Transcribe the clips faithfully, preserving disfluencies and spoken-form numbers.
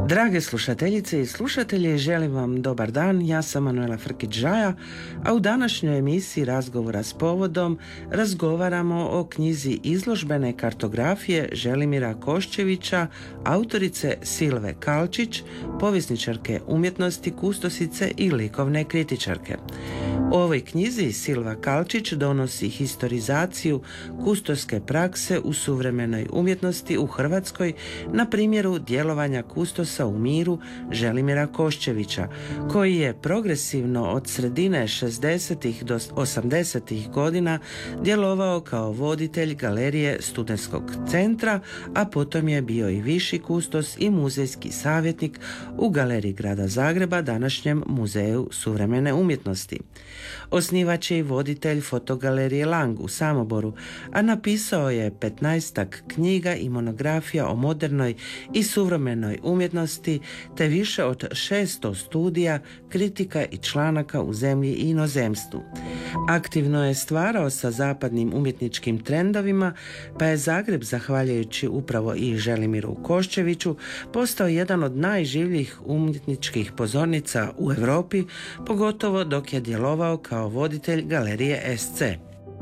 Drage slušateljice i slušatelji, želim vam dobar dan. Ja sam Manuela Frkić-Žaja, a u današnjoj emisiji Razgovora s povodom razgovaramo o knjizi izložbene kartografije Želimira Koščevića, autorice Silve Kalčić, povjesničarke umjetnosti, kustosice i likovne kritičarke. U ovoj knjizi Silva Kalčić donosi historizaciju kustoske prakse u suvremenoj umjetnosti u Hrvatskoj na primjeru djelovanja kustosa u miru Želimira Koščevića, koji je progresivno od sredine šezdesetih do osamdesetih godina djelovao kao voditelj galerije Studentskog centra, a potom je bio i viši kustos i muzejski savjetnik u Galeriji Grada Zagreba, današnjem Muzeju suvremene umjetnosti. Osnivač je i voditelj fotogalerije Lang u Samoboru, a napisao je petnaestak knjiga i monografija o modernoj i suvremenoj umjetnosti, te više od šesto studija, kritika i članaka u zemlji i inozemstvu. Aktivno je stvarao sa zapadnim umjetničkim trendovima, pa je Zagreb, zahvaljujući upravo i Želimiru Koščeviću, postao jedan od najživljih umjetničkih pozornica u Europi, pogotovo dok je djelovao kao voditelj galerije S C.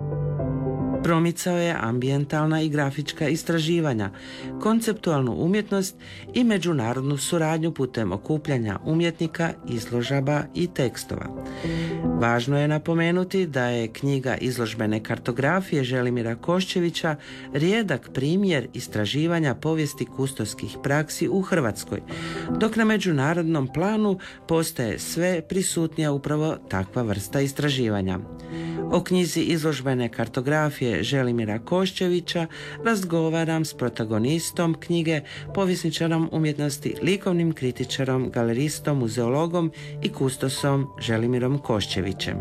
Promicao je ambijentalna i grafička istraživanja, konceptualnu umjetnost i međunarodnu suradnju putem okupljanja umjetnika, izložaba i tekstova. Važno je napomenuti da je knjiga izložbene kartografije Želimira Koščevića rijedak primjer istraživanja povijesti kustoskih praksi u Hrvatskoj, dok na međunarodnom planu postaje sve prisutnija upravo takva vrsta istraživanja. O knjizi izložbene kartografije Želimira Koščevića razgovaram s protagonistom knjige, povjesničarom umjetnosti, likovnim kritičarom, galeristom, muzeologom i kustosom Želimirom Koščevićem.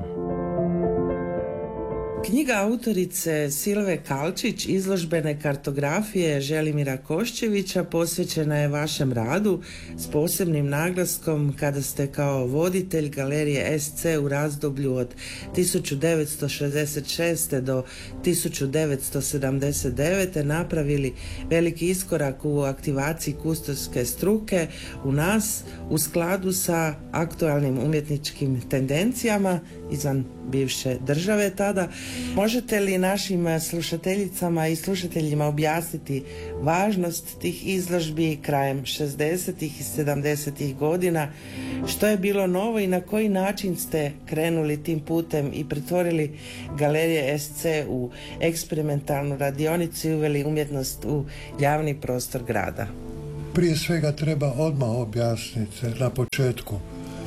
Knjiga autorice Silve Kalčić, izložbene kartografije Želimira Koščevića, posvećena je vašem radu s posebnim naglaskom kada ste kao voditelj galerije S C u razdoblju od tisuću devetsto šezdeset šeste do tisuću devetsto sedamdeset devete napravili veliki iskorak u aktivaciji kustoske struke u nas u skladu sa aktualnim umjetničkim tendencijama izvan bivše države tada. Možete li našim slušateljicama i slušateljima objasniti važnost tih izložbi krajem šezdesetih i sedamdesetih godina, što je bilo novo i na koji način ste krenuli tim putem i pretvorili galerije S C u eksperimentalnu radionicu i uveli umjetnost u javni prostor grada? Prije svega treba odmah objasniti na početku.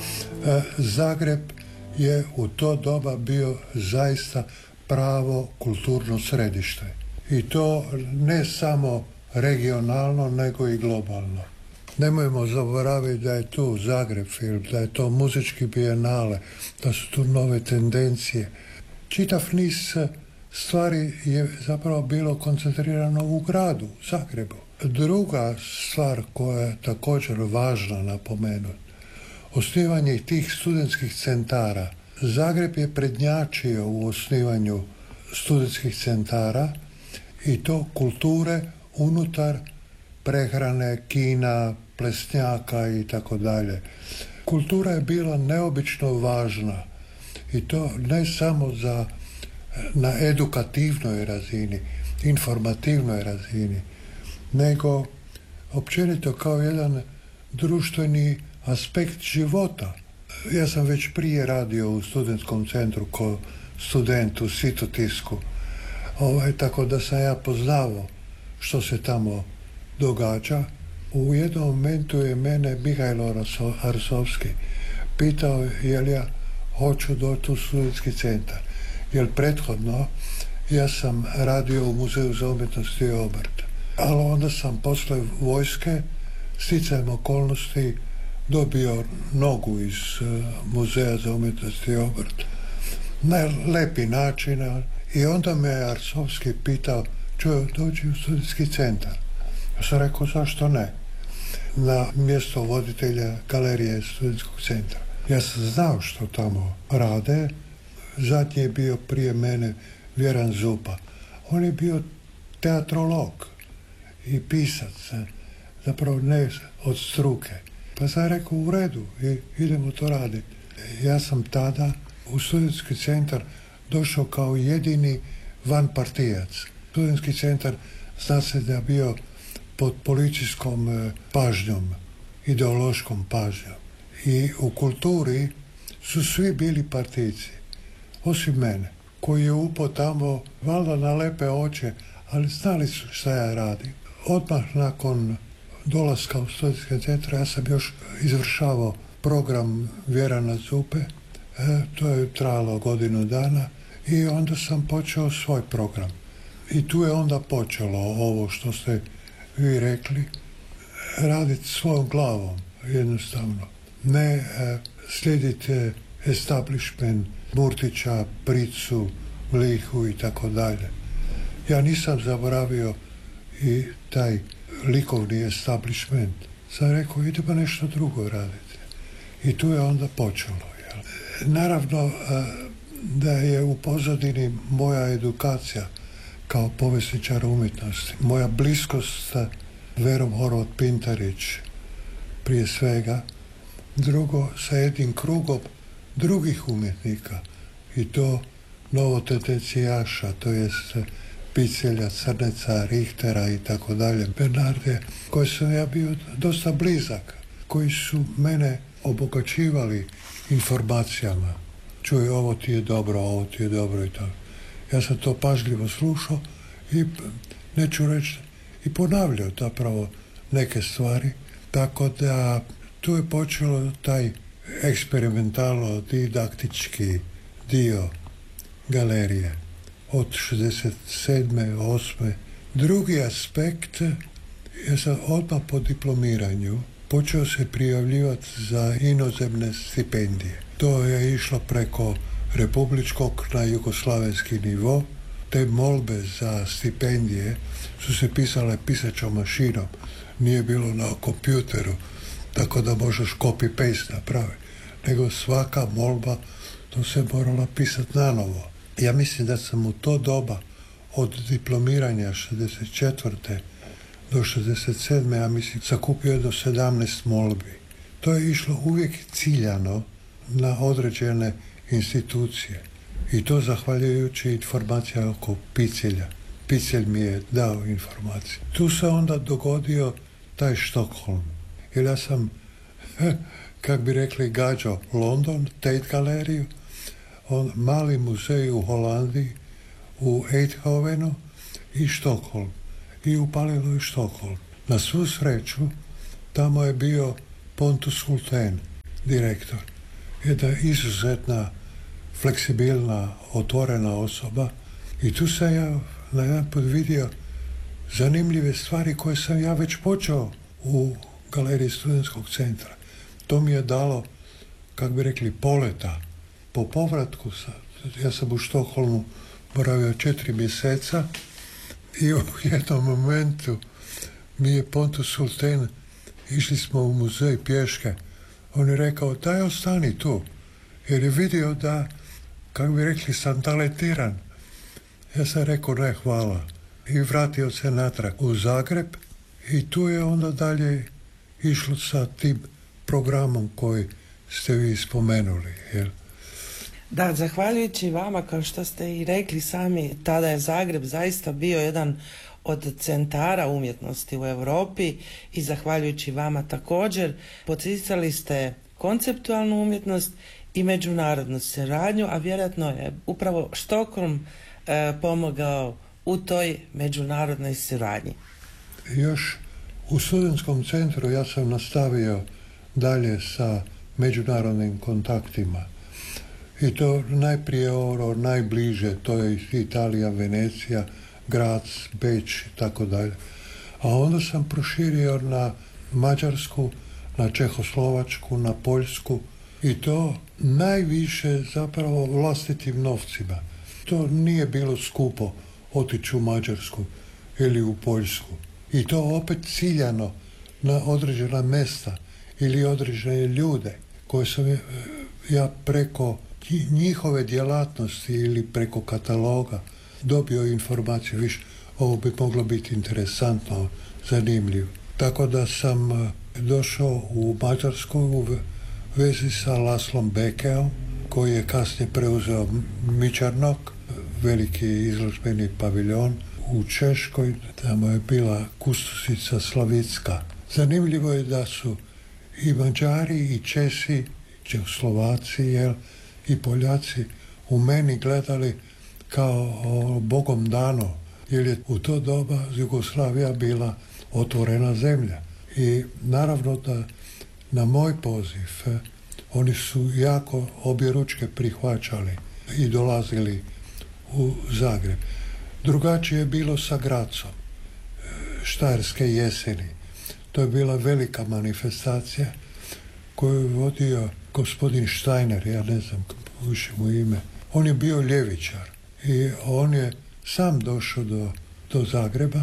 Zagreb je u to doba bio zaista pravo kulturno središte. I to ne samo regionalno, nego i globalno. Nemojmo zaboraviti da je tu Zagreb film, da je to muzički bijenale, da su tu nove tendencije. Čitav niz stvari je zapravo bilo koncentrirano u gradu, Zagrebu. Druga stvar koja je također važna napomenuti, osnivanje tih studentskih centara. Zagreb je prednjačio u osnivanju studentskih centara i to kulture unutar prehrane, kina, plesnjaka i tako dalje. Kultura je bila neobično važna i to ne samo za, na edukativnoj razini, informativnoj razini, nego općenito kao jedan društveni aspekt života. Ja sam već prije radio u studentskom centru kao student u Svitotisku, ovaj, tako da sam ja poznavao što se tamo događa. U jednom momentu je mene Mihajlo Arsovski pitao je li ja hoću doći u studentski centar, jer prethodno ja sam radio u Muzeju za umjetnost i obrt. Ali onda sam posle vojske sticajem okolnosti dobio nogu iz uh, Muzeja za umjetnost i obrt. Na lepi način. I onda me Arsovski pitao, čuo, dođi u studentski centar. Ja sam rekao, zašto ne? Na mjesto voditelja galerije studentskog centra. Ja sam znao što tamo rade. Zadnji je bio prije mene Vjeran Zupa. On je bio teatrolog i pisac. zapravo ne od struke. Pa sam rekao u redu i idemo to raditi. Ja sam tada u studentski centar došao kao jedini vanpartijac. Studentski centar zna se da je bio pod policijskom pažnjom, ideološkom pažnjom. I u kulturi su svi bili partijci, osim mene, koji je upao tamo, valjda na lepe oči, ali znali su šta ja radim. Odmah nakon dolaska u studentski centar ja sam još izvršavao program Vjera na Zupe. E, to je trajalo godinu dana i onda sam počeo svoj program. I tu je onda počelo ovo što ste vi rekli, raditi svojom glavom, jednostavno. Ne e, slijediti establishment Murtića, Pricu, Lihu i tako dalje. Ja nisam zaboravio i taj likovni establishment. Sam rekao, idemo nešto drugo raditi. I tu je onda počelo. Jel? Naravno da je u pozadini moja edukacija kao povjesničar umjetnosti, moja bliskost sa Verom Horvat-Pintarić prije svega, drugo sa jednim krugom drugih umjetnika i to novotendencijaša, to jest Picelja, Crneca, Richtera i tako dalje, Bernarde, koji sam ja bio dosta blizak, koji su mene obogaćivali informacijama. Čuj, ovo ti je dobro, ovo ti je dobro i tako. Ja sam to pažljivo slušao i neću reći i ponavljao zapravo neke stvari, tako da tu je počelo taj eksperimentalno didaktički dio galerije od šezdeset sedme osme Drugi aspekt, ja sam odmah po diplomiranju počeo se prijavljivati za inozemne stipendije. To je išlo preko republičkog na jugoslavenski nivo. Te molbe za stipendije su se pisale pisaćom mašinom. Nije bilo na kompjuteru, tako da možeš copy-paste napraviti. Nego svaka molba to se morala pisati nanovo. Ja mislim da sam u to doba od diplomiranja šezdeset četvrte do šezdeset sedme ja mislim sakupio do sedamnaest molbi. To je išlo uvijek ciljano na određene institucije. I to zahvaljujući informacija oko Picelja. Picelj mi je dao informacije. Tu se onda dogodio taj Štokholm. Jer ja sam, kak bi rekli, gađao London, Tate galeriju, on mali muzej u Holandiji, u Eindhovenu i Štokholm. I upalilo i Štokholm. Na svu sreću, tamo je bio Pontus Hultén, direktor. Jedna izuzetna, fleksibilna, otvorena osoba. I tu sam ja na jedan put vidio zanimljive stvari koje sam ja već počeo u galeriji studentskog centra. To mi je dalo, kako bi rekli, poleta. Po povratku, sa, ja sam u Štokholmu boravio četiri mjeseca i u jednom momentu mi je Pontus Hultén, išli smo u muzej pješke. On je rekao, daj ostani tu, jer je vidio da, kako bi rekli, sam talentiran. Ja sam rekao, ne, hvala. I vratio se natrag u Zagreb i tu je onda dalje išlo sa tim programom koji ste vi spomenuli. Jel? Da, zahvaljujući vama, kao što ste i rekli sami, tada je Zagreb zaista bio jedan od centara umjetnosti u Europi i zahvaljujući vama također poticali ste konceptualnu umjetnost i međunarodnu suradnju, a vjerojatno je upravo Štokholm e, pomogao u toj međunarodnoj suradnji. Još u studentskom centru ja sam nastavio dalje sa međunarodnim kontaktima. I to najprije ovo najbliže, to je Italija, Venecija, Graz, Beč i tako dalje. A onda sam proširio na Mađarsku, na Čehoslovačku, na Poljsku i to najviše zapravo vlastitim novcima. To nije bilo skupo otići u Mađarsku ili u Poljsku. I to opet ciljano na određena mesta ili određene ljude koje sam ja preko njihove djelatnosti ili preko kataloga dobio informaciju, viš, ovo bi moglo biti interesantno, zanimljivo. Tako da sam došao u Mađarsku u vezi sa Laslom Bekeom, koji je kasnije preuzeo Mičarnok, veliki izložbeni paviljon u Češkoj. Tamo je bila kustosica Slavicka. Zanimljivo je da su i Mađari i Česi, Čehoslovaci, jel, i Poljaci u meni gledali kao o, Bogom dano, jer je u to doba Jugoslavija bila otvorena zemlja. I naravno da na moj poziv eh, oni su jako objeručke prihvaćali i dolazili u Zagreb. Drugačije je bilo sa Grazom, Štajerske jeseni. To je bila velika manifestacija koju je vodio gospodin Steiner, ja ne znam više mu ime. On je bio ljevičar i on je sam došao do, do Zagreba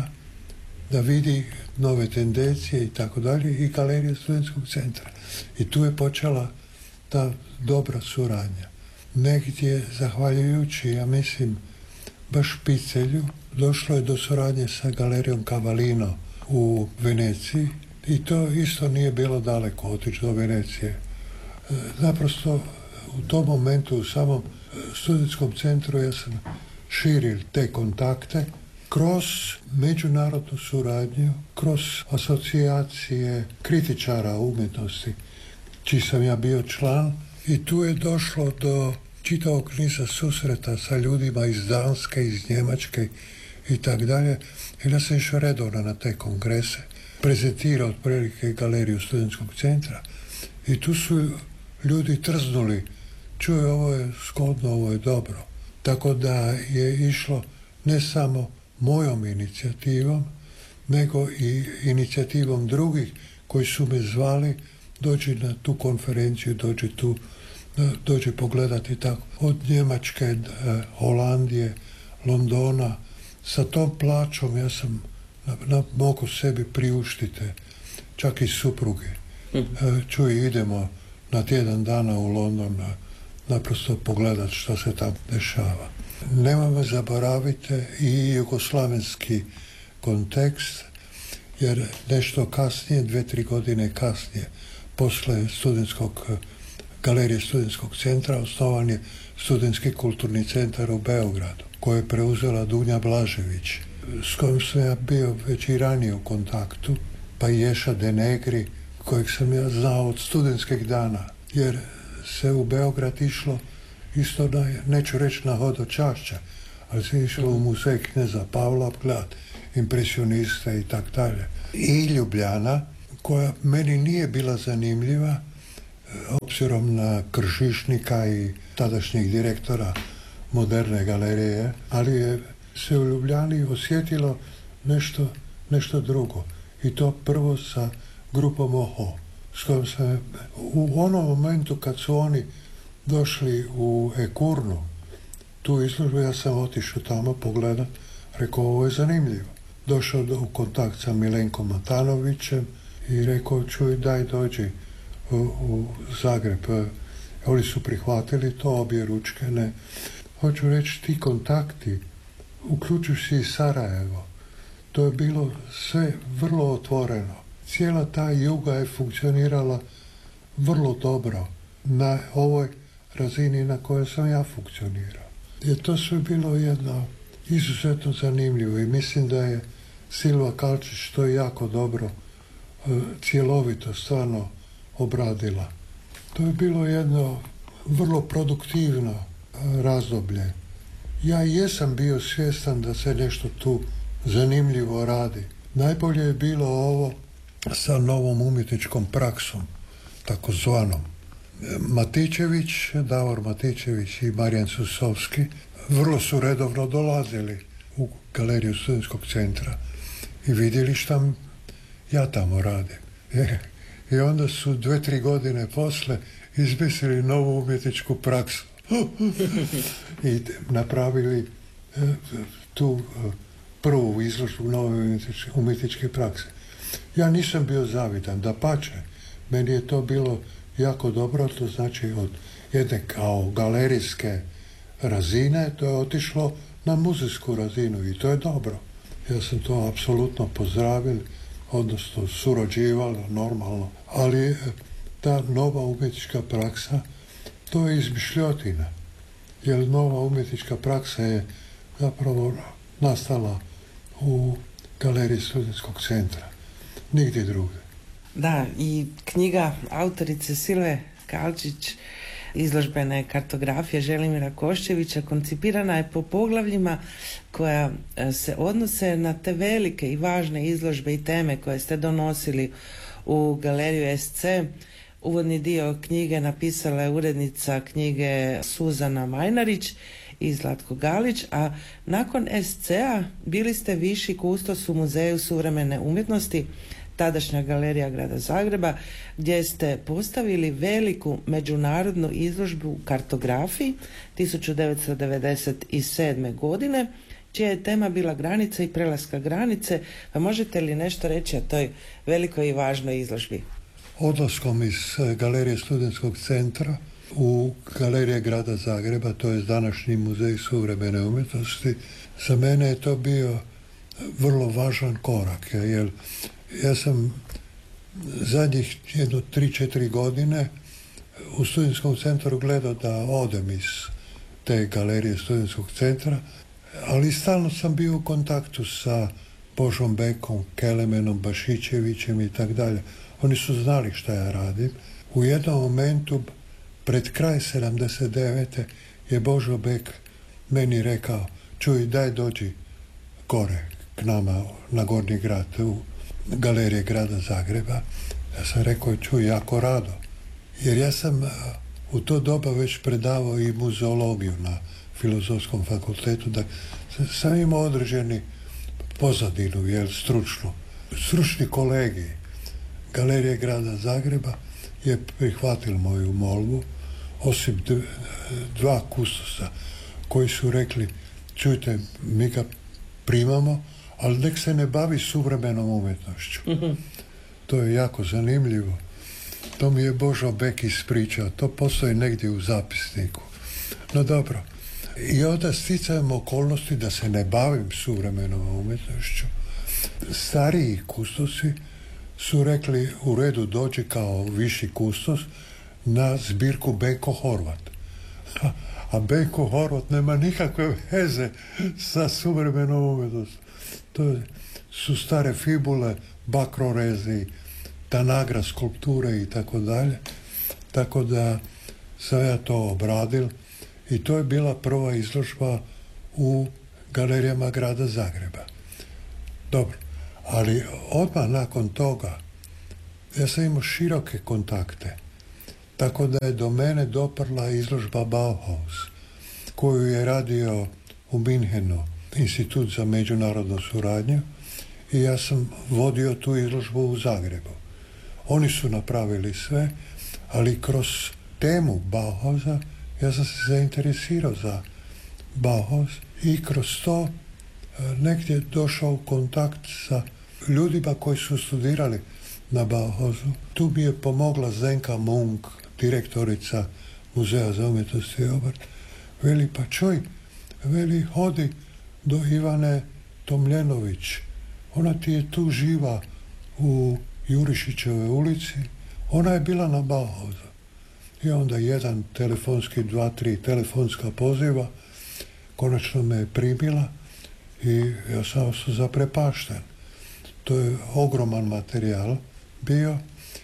da vidi nove tendencije i tako dalje i galerije Studentskog centra. I tu je počela ta dobra suradnja. Negdje, zahvaljujući, ja mislim, baš Picelju, došlo je do suradnje sa galerijom Cavallino u Veneciji i to isto nije bilo daleko otići do Venecije. Naprosto u tom momentu u samom studentskom centru ja sam širil te kontakte kroz međunarodnu suradnju, kroz asocijacije kritičara umjetnosti, čiji sam ja bio član, i tu je došlo do čitavog niza susreta sa ljudima iz Danske, iz Njemačke i tak dalje. I ja sam išao redovno na te kongrese, prezentirao otprilike galeriju Studentskog centra i tu su ljudi trznuli, čuje, ovo je zgodno, ovo je dobro. Tako da je išlo ne samo mojom inicijativom, nego i inicijativom drugih koji su me zvali, dođi na tu konferenciju, dođi tu, dođi pogledati tako. Od Njemačke, Holandije, Londona, sa tom plaćom ja sam na, na, mogu sebi priuštiti, čak i supruge. Mm-hmm. Čuj, idemo na tjedan dana u London, na, naprosto pogledat što se tam dešava. Nemojmo zaboraviti i jugoslavenski kontekst, jer nešto kasnije, dve, tri godine kasnije, posle studentskog, galerije Studentskog centra, osnovan je Studentski kulturni centar u Beogradu, koje je preuzela Dunja Blažević, s kojim sam ja bio već i ranije u kontaktu, pa i Ješa De Negri, kojeg sam ja znao od studentskih dana, jer se u Beograd išlo isto, na, neću reći na hodočašća, ali se išlo u muzej kneza Pavla gledat impresioniste i tak dalje. I Ljubljana, koja meni nije bila zanimljiva, obzirom na Kržišnika i tadašnjeg direktora Moderne galerije, ali je se u Ljubljani osjetilo nešto, nešto drugo. I to prvo sa grupom Oho, s kojom sam u onom momentu kad su oni došli u Ekurnu, tu izložbu, ja sam otišao tamo pogledat, rekao, ovo je zanimljivo. Došao do, u kontakt sa Milenkom Matanovićem i rekao, čuj, daj dođi u, u Zagreb. Oni su prihvatili to, obje ručke, ne. Hoću reći, ti kontakti, uključujući i Sarajevo, to je bilo sve vrlo otvoreno. Cijela ta juga je funkcionirala vrlo dobro na ovoj razini na kojoj sam ja funkcionirao. Jer to sve bilo jedno izuzetno zanimljivo i mislim da je Silva Kalčić to je jako dobro, cjelovito, stvarno obradila. To je bilo jedno vrlo produktivno razdoblje. Ja jesam bio svjestan da se nešto tu zanimljivo radi. Najbolje je bilo ovo sa novom umjetničkom praksom, takozvanom. Matičević, Davor Matičević i Marijan Susovski vrlo su redovno dolazili u galeriju Studentskog centra i vidjeli šta ja tamo radim. I onda su dve, tri godine posle izmislili novu umjetničku praksu i napravili tu prvu izložbu nove umjetničke prakse. Ja nisam bio zavidan, dapače, meni je to bilo jako dobro, to znači od jedne kao galerijske razine, to je otišlo na muzejsku razinu i to je dobro. Ja sam to apsolutno pozdravil, odnosno surađivali normalno, ali ta nova umjetnička praksa, to je izmišljotina, jer nova umjetnička praksa je zapravo nastala u galeriji Studentskog centra, nigdje drugdje. Da, i knjiga autorice Silve Kalčić, izložbene kartografije Želimira Koščevića, koncipirana je po poglavljima koja se odnose na te velike i važne izložbe i teme koje ste donosili u galeriju S C. Uvodni dio knjige napisala je urednica knjige Suzana Majnarić i Zlatko Galić, a nakon S C-a bili ste viši kustos u Muzeju suvremene umjetnosti, tadašnja galerija Grada Zagreba, gdje ste postavili veliku međunarodnu izložbu u kartografiji tisuću devetsto devedeset sedme. godine, čija je tema bila granica i prelaska granice. Pa možete li nešto reći o toj velikoj i važnoj izložbi? Odlaskom iz galerije Studentskog centra u galerije Grada Zagreba, to je današnji Muzej suvremene umjetnosti, za mene je to bio vrlo važan korak, jer ja sam zadnjih jedno tri četiri godine u Studentskom centru gledao da odem iz te galerije Studentskog centra, ali stalno sam bio u kontaktu sa Božom Bekom, Kelemenom, Bašićevićem i tak dalje. Oni su znali šta ja radim. U jednom momentu, pred kraj sedamdeset devete je Božo Bek meni rekao: čuj, daj dođi gore k nama na Gornji grad u galerije Grada Zagreba. Ja sam rekao: čuj, jako rado. Jer ja sam u to doba već predavao i muzeologiju na Filozofskom fakultetu, da sam imao određeni pozadinu, jel, stručnu. Stručni kolegij galerije Grada Zagreba je prihvatili moju molbu, osim dva kustosa koji su rekli: čujte, mi ga primamo, ali nek se ne bavi suvremenom umjetnošću. Mm-hmm. To je jako zanimljivo. To mi je Božo Bek ispričao, to postoji negdje u zapisniku. No dobro. I onda sticajem okolnosti da se ne bavim suvremenom umjetnošću, stariji kustosi su rekli: u redu, dođi kao viši kustos na zbirku Benko Horvat. A, a Benko Horvat nema nikakve veze sa suvremenom umjetnošću. To su stare fibule, bakrorezi, tanagra skulpture i tako dalje. Tako da sam ja to obradil i to je bila prva izložba u galerijama Grada Zagreba. Dobro, ali odmah nakon toga ja sam imao široke kontakte, tako da je do mene doprla izložba Bauhaus, koju je radio u Minhenu Institut za međunarodnu suradnju, i ja sam vodio tu izložbu u Zagrebu. Oni su napravili sve, ali kroz temu Bauhausa ja sam se zainteresirao za Bauhaus i kroz to negdje došao u kontakt sa ljudima koji su studirali na Bauhausu. Tu mi je pomogla Zdenka Munk, direktorica Muzeja za umjetnost i obrt. Veli: pa čuj, veli, hodi do Ivane Tomljenović. Ona ti je tu živa u Jurišićevoj ulici. Ona je bila na Bauhausu. I onda jedan telefonski, dva, tri telefonska poziva. Konačno me je primila i ja sam ostao zaprepašten. To je ogroman materijal bio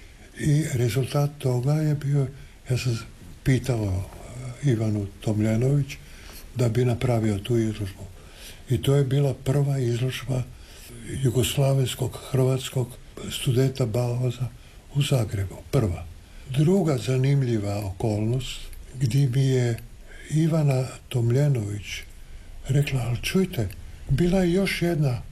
i rezultat toga je bio, ja sam pitao Ivanu Tomljenović da bi napravio tu izložbu. I to je bila prva izložba jugoslavenskog, hrvatskog studenta Bauhausa u Zagrebu. Prva. Druga zanimljiva okolnost, gdje mi je Ivana Tomljenović rekla: ali čujte, bila je još jedna e,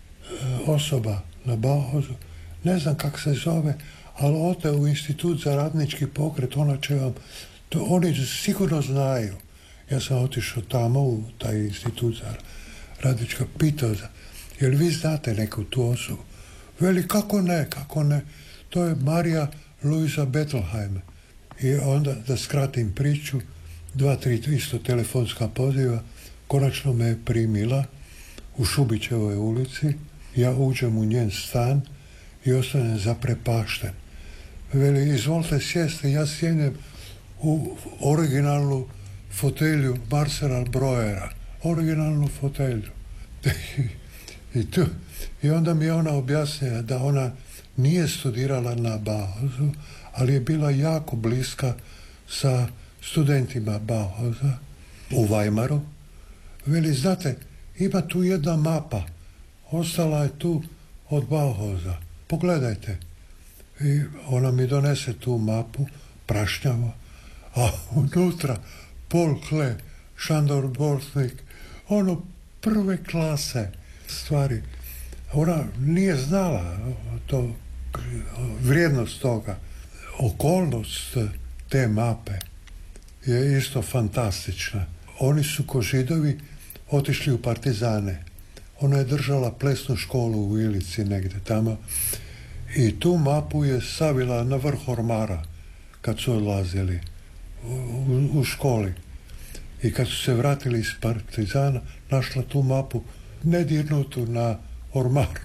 osoba na Bauhausu, ne znam kak se zove, ali ode u Institut za radnički pokret, ona će vam, to oni sigurno znaju. Ja sam otišao tamo u taj Institut za radnički, pitao za, jel vi znate neku tu osobu? Veli: kako ne, kako ne, to je Marija Luisa Bettelheim. I onda, da skratim priču, dva, tri isto telefonska poziva, konačno me je primila u Šubićevoj ulici, ja uđem u njen stan i ostanem zaprepašten. Veli, izvolite sjesti, ja sjednem u originalnu fotelju Marcela Breuera, originalnu fotelju. I, tu, I onda mi je ona objasnila da ona nije studirala na Bauhausu, ali je bila jako bliska sa studentima Bauhausa u Weimaru. Veli, znate, ima tu jedna mapa, ostala je tu od Bauhausa, pogledajte. I ona mi donese tu mapu, prašnjavo, a unutra Paul Klee, Šandor Bortnik, ono prve klase stvari. Ona nije znala to, vrijednost toga. Okolnost te mape je isto fantastična. Oni su ko Židovi otišli u partizane. Ona je držala plesnu školu u Ilici negdje tamo i tu mapu je savila na vrh ormara kad su odlazili u, u, u školi. I kad su se vratili iz partizana, našla tu mapu nedirnutu na ormaru.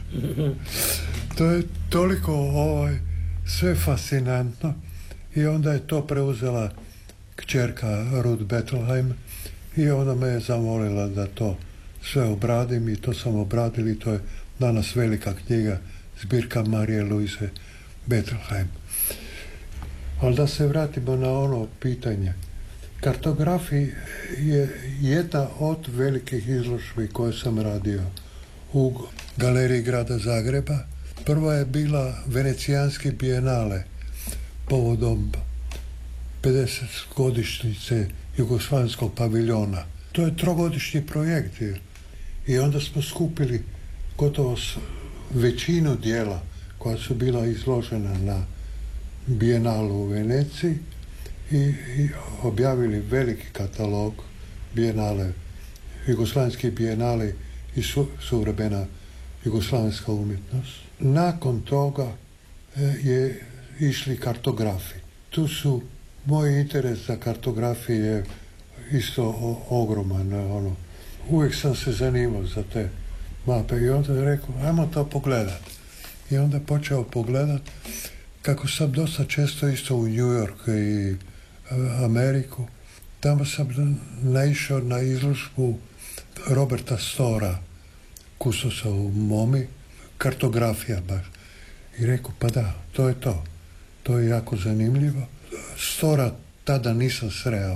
To je toliko ovaj, sve fascinantno. I onda je to preuzela kćerka Ruth Bettelheim i onda me je zamolila da to sve obradim i to sam obradili. To je danas velika knjiga, zbirka Marije Luise Bettelheim. Ali da se vratimo na ono pitanje. Kartografi je jedna od velikih izložbi koje sam radio u galeriji grada Zagreba. Prva je bila Venecijanski bijenale povodom pedeset godišnjice Jugoslavenskog paviljona. To je trogodišnji projekt i onda smo skupili gotovo većinu dijela koja su bila izložena na bijenalu u Veneciji i, i objavili veliki katalog bijenale, jugoslavenski bijenale i su, suvremena jugoslavenska umjetnost. Nakon toga je išli kartografi. Tu su, moj interes za kartografije je isto o, ogroman. Ono. Uvijek sam se zanimao za te mape i onda je rekao, ajmo to pogledat. I onda počeo pogledat kako sam dosta često isto u New York i Ameriku. Tamo sam naišao na izložbu Roberta Stora, kustosa u Momi, kartografija baš. I rekao, pa da, to je to. To je jako zanimljivo. Stora tada nisam sreo,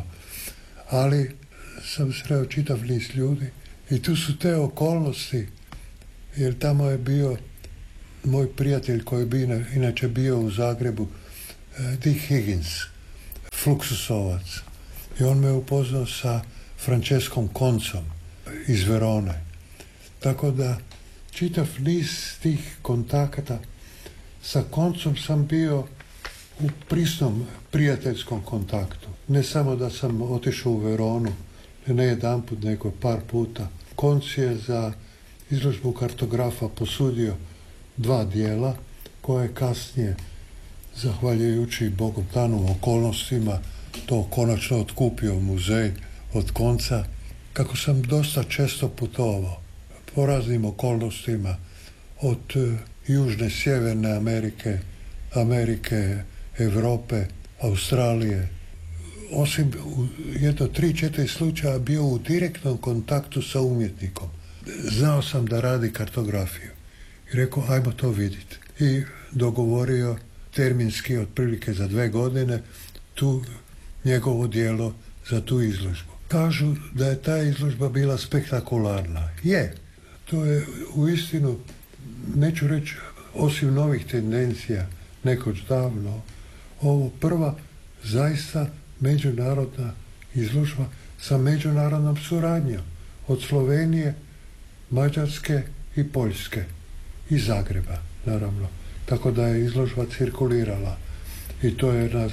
ali sam sreo čitav niz ljudi i tu su te okolnosti, jer tamo je bio moj prijatelj koji bi inače bio u Zagrebu, Dick Higgins, fluksusovac. I on me upoznao sa Franceskom Koncom iz Verone. Tako da čitav niz tih kontakata sa Koncom sam bio u prisnom prijateljskom kontaktu. Ne samo da sam otišao u Veronu, ne jedanput, nego par puta. Konc je za izložbu kartografa posudio dva dijela koje kasnije, zahvaljujući Bogom danom okolnostima, to konačno otkupio muzej od Konca. Kako sam dosta često putovao po raznim okolnostima od uh, Južne, Sjeverne Amerike, Amerike, Europe, Australije. Osim u jedno tri, četiri slučaja bio u direktnom kontaktu sa umjetnikom. Znao sam da radi kartografiju. I rekao, ajmo to vidjeti. I dogovorio terminski otprilike za dve godine tu njegovo djelo za tu izložbu. Kažu da je ta izložba bila spektakularna. Je. To je uistinu, neću reći, osim novih tendencija, nekoć davno, ovo prva zaista međunarodna izložba sa međunarodnom suradnjom od Slovenije, Mađarske i Poljske i Zagreba, naravno. Tako da je izložba cirkulirala i to je na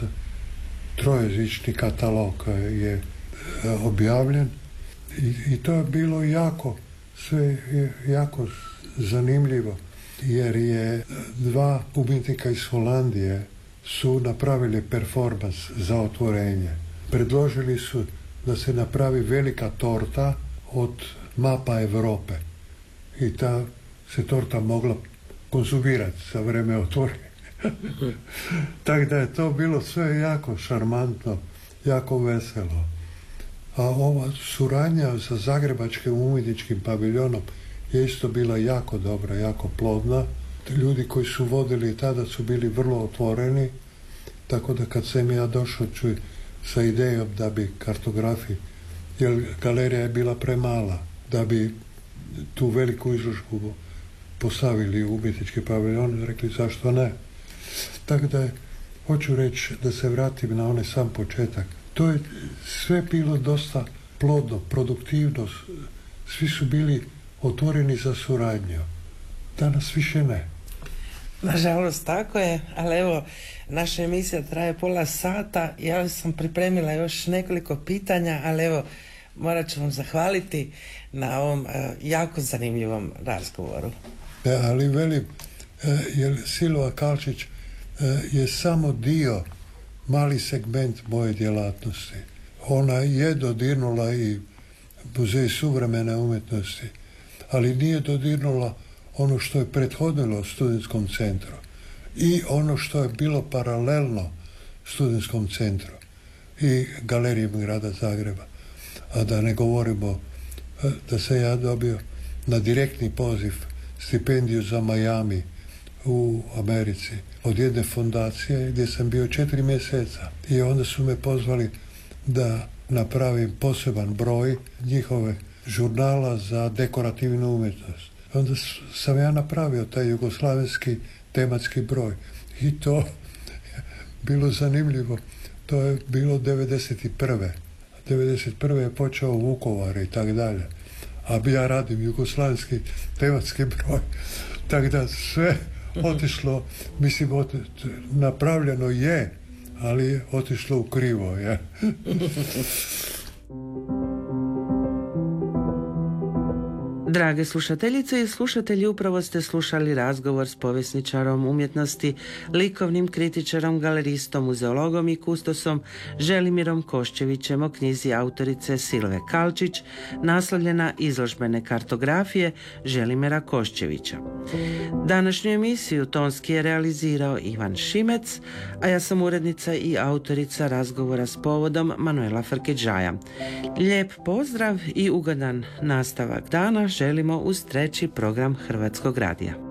trojezični katalog je objavljen i, i to je bilo jako, sve je jako zanimljivo, jer je dva umjetnika iz Holandije su napravili performans za otvorenje. Predložili su da se napravi velika torta od mapa Europe i ta se torta mogla konzumirati za vreme otvorenja. Tako da je to bilo sve jako šarmantno, jako veselo. A ova suradnja sa Zagrebačkim umjetničkim paviljonom je isto bila jako dobra, jako plodna. Ljudi koji su vodili tada su bili vrlo otvoreni, tako da kad sam ja došao čuj sa idejom da bi kartografi, jer galerija je bila premala, da bi tu veliku izložbu postavili u umjetnički paviljon, rekli zašto ne. Tako da je, hoću reći da se vratim na onaj sam početak. To je sve bilo dosta plodno, produktivno, svi su bili otvoreni za suradnju. Danas više ne. Nažalost, tako je, ali evo, naša emisija traje pola sata, ja sam pripremila još nekoliko pitanja, ali evo, morat ću vam zahvaliti na ovom uh, jako zanimljivom razgovoru. E, ali velim, e, jer Silva Kalčić e, je samo dio, mali segment moje djelatnosti. Ona je dodirnula i Muzej suvremene umjetnosti, ali nije dodirnula ono što je prethodilo studentskom centru i ono što je bilo paralelno studentskom centru i galerijom grada Zagreba. A da ne govorimo da sam ja dobio na direktni poziv stipendiju za Miami u Americi od jedne fondacije gdje sam bio četiri mjeseca i onda su me pozvali da napravim poseban broj njihove žurnala za dekorativnu umjetnost. Onda sam ja napravio taj jugoslavenski tematski broj i to bilo zanimljivo. To je bilo devedeset prve devedeset prve je počeo Vukovar i tako dalje. A ja radim jugoslavenski tematski broj. Tako da sve otišlo, mislim, ot, napravljeno je, ali je otišlo u krivo. Je. Drage slušateljice i slušatelji, upravo ste slušali razgovor s povjesničarom umjetnosti, likovnim kritičarom, galeristom, muzeologom i kustosom Želimirom Koščevićem o knjizi autorice Silve Kalčić, naslovljena Izložbene kartografije Želimira Koščevića. Današnju emisiju tonski je realizirao Ivan Šimec, a ja sam urednica i autorica razgovora s povodom Manuela Frkedžaja. Lijep pozdrav i ugodan nastavak dana želimo uz treći program Hrvatskog radija.